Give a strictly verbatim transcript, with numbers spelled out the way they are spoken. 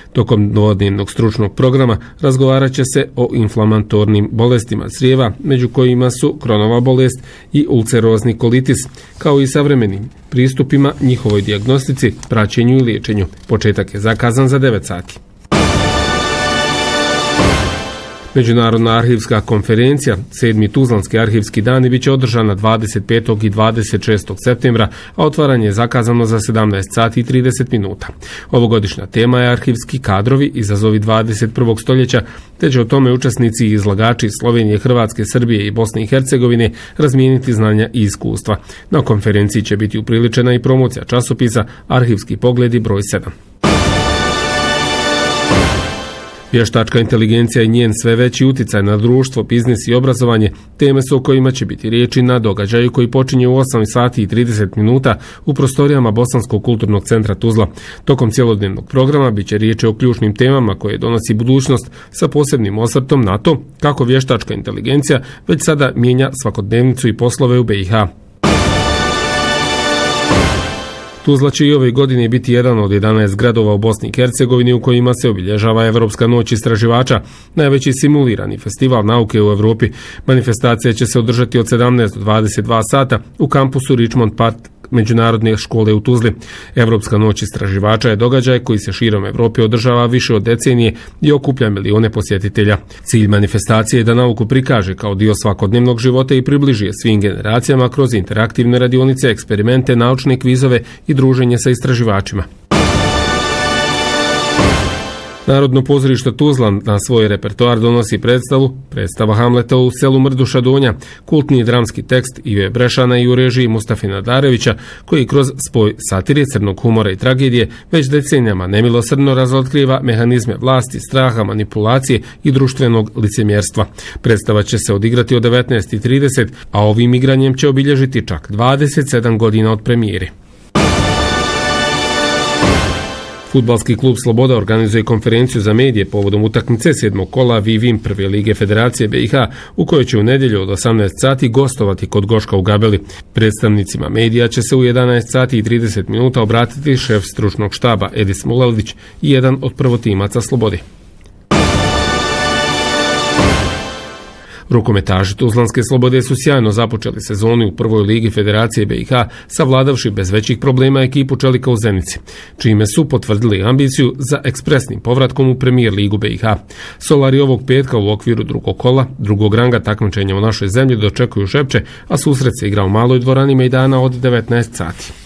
Tokom dvodnevnog stručnog programa razgovarat će se o inflamatornim bolestima crijeva, među kojima su Kronova bolest i ulcerozni kolitis, kao i savremenim pristupima njihovoj dijagnostici, praćenju i liječenju. Početak je zakazan za devet sati. Međunarodna arhivska konferencija, sedmi Tuzlanski arhivski dani, bit će održana dvadeset petog i dvadeset šestog septembra, a otvaranje je zakazano za sedamnaest sati i trideset minuta. Ovogodišnja tema je arhivski kadrovi, izazovi dvadeset prvog stoljeća, te će o tome učesnici i izlagači Slovenije, Hrvatske, Srbije i Bosne i Hercegovine razmijeniti znanja i iskustva. Na konferenciji će biti upriličena i promocija časopisa Arhivski pogledi broj sedam. Vještačka inteligencija i njen sve veći uticaj na društvo, biznis i obrazovanje teme su o kojima će biti riječi na događaju koji počinje u osam sati i trideset minuta u prostorijama Bosanskog kulturnog centra Tuzla. Tokom cjelodnevnog programa bit će riječi o ključnim temama koje donosi budućnost sa posebnim osvrtom na to kako vještačka inteligencija već sada mijenja svakodnevnicu i poslove u be i ha. Tuzla će i ove godine biti jedan od jedanaest gradova u Bosni i Hercegovini u kojima se obilježava Evropska noć istraživača, najveći simulirani festival nauke u Evropi. Manifestacija će se održati od sedamnaest do dvadeset dva sata u kampusu Richmond Park Međunarodne škole u Tuzli. Evropska noć istraživača je događaj koji se širom Evrope održava više od decenije i okuplja milione posjetitelja. Cilj manifestacije je da nauku prikaže kao dio svakodnevnog života i približi je svim generacijama kroz interaktivne radionice, eksperimente, naučne kvizove i druženje sa istraživačima. Narodno pozorište Tuzla na svoj repertoar donosi predstavu, predstava Hamleta u selu Mrduša Donja, kultni dramski tekst Ive Brešana i u režiji Mustafa Nadarevića, koji kroz spoj satire, crnog humora i tragedije već decenijama nemilosrdno razotkriva mehanizme vlasti, straha, manipulacije i društvenog licemjerstva. Predstava će se odigrati od devetnaest i trideset, a ovim igranjem će obilježiti čak dvadeset sedam godina od premijere. Fudbalski klub Sloboda organizuje konferenciju za medije povodom utakmice sedmog kola Vivim prve lige Federacije be i ha, u kojoj će u nedjelju od osamnaest sati gostovati kod Goška u Gabeli. Predstavnicima medija će se u jedanaest sati i trideset minuta obratiti šef stručnog štaba Edis Mulalić i jedan od prvotimaca Slobode. Rukometaši Tuzlanske Slobode su sjajno započeli sezonu u prvoj ligi Federacije be i ha, savladavši bez većih problema ekipu Čelika u Zenici, čime su potvrdili ambiciju za ekspresnim povratkom u premijer ligu be i ha. Solari ovog petka u okviru drugog kola, drugog ranga takmičenja u našoj zemlji dočekuju Šepče, a susret se igra u maloj dvorani Mejdana od devetnaest sati.